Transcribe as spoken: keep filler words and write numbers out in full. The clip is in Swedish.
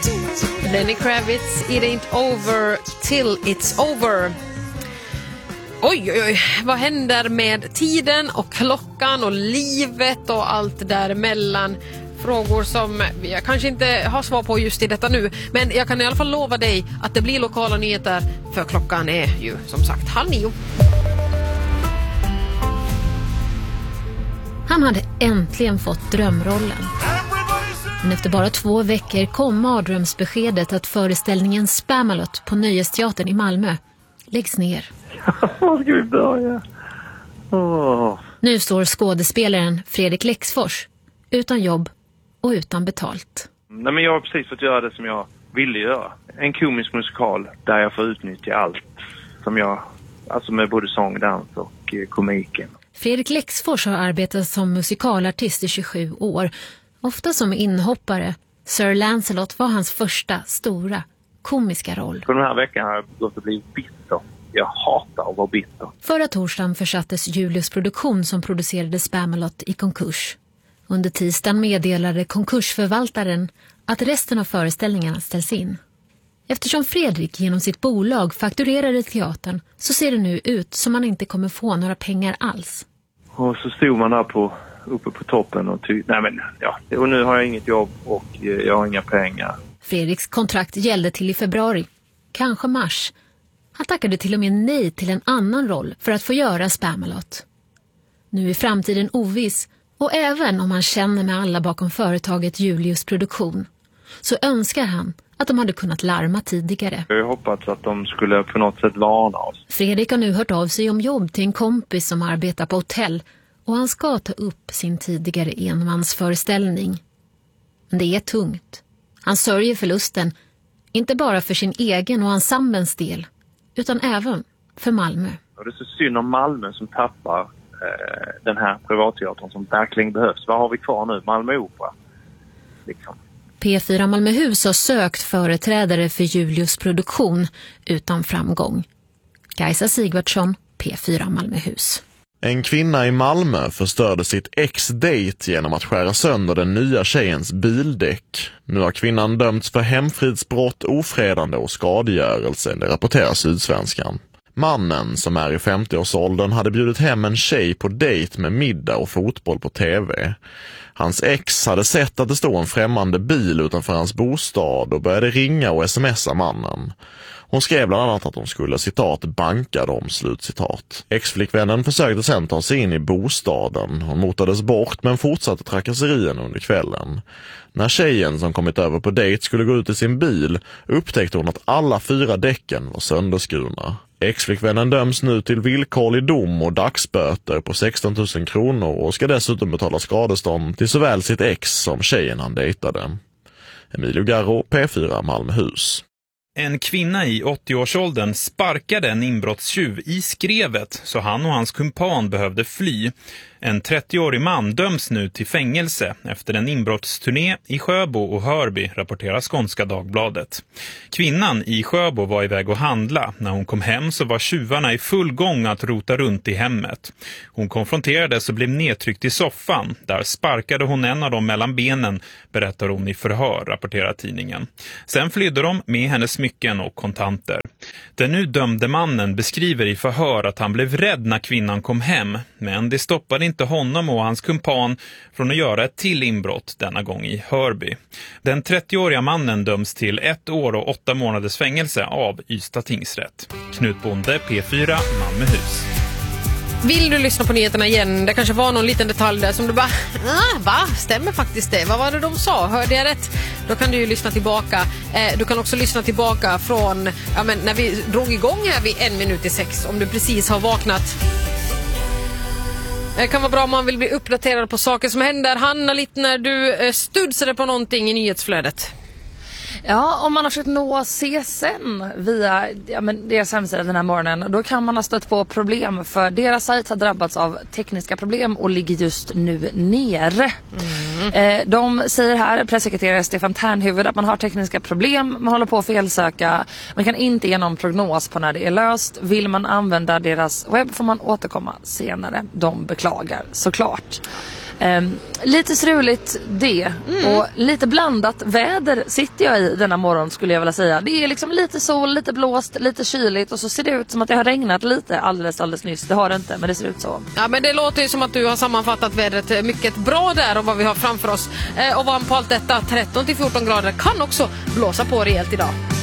Lenny Kravitz, It Ain't Over Till It's Over. Oj, oj, oj, vad händer med tiden och klockan och livet och allt däremellan? Frågor som jag kanske inte har svar på just i detta nu, men jag kan i alla fall lova dig att det blir lokala nyheter, för klockan är ju som sagt halv nio. Han hade äntligen fått drömrollen. Men efter bara två veckor kom mardrömsbeskedet att föreställningen Spamalot på Nöjesteatern i Malmö läggs ner. Var ska vi börja? Oh. Nu står skådespelaren Fredrik Lexfors utan jobb och utan betalt. Nej, men jag har precis fått göra det som jag ville göra. En komisk musikal där jag får utnyttja allt som jag, alltså med både sång, dans och eh, komiken. Fredrik Lexfors har arbetat som musikalartist i tjugosju år, ofta som inhoppare. Sir Lancelot var hans första stora komiska roll. På den här veckan har jag gått och blivit bitter. Jag hatar att vara bitter. Förra torsdagen försattes Julius Produktion som producerade Spamalot i konkurs. Under tisdagen meddelade konkursförvaltaren att resten av föreställningarna ställs in. Eftersom Fredrik genom sitt bolag fakturerade teatern så ser det nu ut som man inte kommer få några pengar alls. Och så stod man där på, uppe på toppen och ty- nej men ja, och nu har jag inget jobb och jag har inga pengar. Fredriks kontrakt gällde till i februari, kanske mars. Han tackade till och med nej till en annan roll för att få göra Spamalot. Nu är framtiden oviss, och även om han känner med alla bakom företaget Julius Produktion så önskar han att de hade kunnat larma tidigare. Jag har hoppats att de skulle på något sätt varna oss. Fredrik har nu hört av sig om jobb till en kompis som arbetar på hotell och han ska ta upp sin tidigare enmansföreställning. Men det är tungt. Han sörjer förlusten, inte bara för sin egen och ensemblens del, utan även för Malmö. Och det är så synd om Malmö som tappar eh, den här privatteatern som verkligen behövs. Vad har vi kvar nu? Malmö Opera. Liksom. P fyra Malmöhus har sökt företrädare för Julius Produktion utan framgång. Kajsa Sigvardsson, P fyra Malmöhus. En kvinna i Malmö förstörde sitt ex-date genom att skära sönder den nya tjejens bildäck. Nu har kvinnan dömts för hemfridsbrott, ofredande och skadegörelse, det rapporterar Sydsvenskan. Mannen, som är i femtioårsåldern, hade bjudit hem en tjej på dejt med middag och fotboll på tv. Hans ex hade sett att det stod en främmande bil utanför hans bostad och började ringa och smsa mannen. Hon skrev bland annat att hon skulle, citat, banka dem, slutcitat. Ex-flickvännen försökte sedan ta sig in i bostaden. Hon motades bort men fortsatte trakasserien under kvällen. När tjejen som kommit över på dejt skulle gå ut i sin bil upptäckte hon att alla fyra däcken var sönderskurna. Ex-flickvännen döms nu till villkorlig dom och dagsböter på sexton tusen kronor och ska dessutom betala skadestånd till såväl sitt ex som tjejen han dejtade. Emilio Garro, P fyra Malmöhus. En kvinna i åttioårsåldern sparkade en inbrottstjuv i skrevet så han och hans kumpan behövde fly. En trettioårig man döms nu till fängelse efter en inbrottsturné i Sjöbo och Hörby, rapporterar Skånska Dagbladet. Kvinnan i Sjöbo var iväg och handla. När hon kom hem så var tjuvarna i full gång att rota runt i hemmet. Hon konfronterades och blev nedtryckt i soffan. Där sparkade hon en av dem mellan benen, berättar hon i förhör, rapporterar tidningen. Sen flydde de med hennes smycken och kontanter. Den nu dömde mannen beskriver i förhör att han blev rädd när kvinnan kom hem, men det stoppade inte honom och hans kumpan från att göra ett till inbrott, denna gång i Hörby. Den trettioåriga mannen döms till ett år och åtta månaders fängelse av Ystad tingsrätt. Knut Bonde, P fyra Malmöhus. Vill du lyssna på nyheterna igen? Det kanske var någon liten detalj där som du bara, ah, va? Stämmer faktiskt det? Vad var det de sa? Hörde jag rätt? Då kan du ju lyssna tillbaka. Eh, du kan också lyssna tillbaka från ja, men när vi drog igång här vid en minut i sex, om du precis har vaknat. Det kan vara bra om man vill bli uppdaterad på saker som händer. Hanna, lite när du eh, studsade på någonting i nyhetsflödet. Ja, om man har försökt nå C S N via ja, men deras hemsida den här morgonen, då kan man ha stött på problem för deras sajt har drabbats av tekniska problem och ligger just nu nere. Mm. Eh, de säger här, pressekreterare Stefan Ternhuvud, att man har tekniska problem, man håller på att felsöka, man kan inte ge någon prognos på när det är löst. Vill man använda deras webb får man återkomma senare. De beklagar såklart. Um, lite struligt det mm. och lite blandat väder sitter jag i denna morgon skulle jag vilja säga. Det är liksom lite sol, lite blåst, lite kyligt och så ser det ut som att det har regnat lite alldeles alldeles nyss. Det har det inte, men det ser ut så. Ja, men det låter ju som att du har sammanfattat vädret mycket bra där och vad vi har framför oss. Eh, och varmt på allt detta, tretton till fjorton grader, kan också blåsa på rejält idag.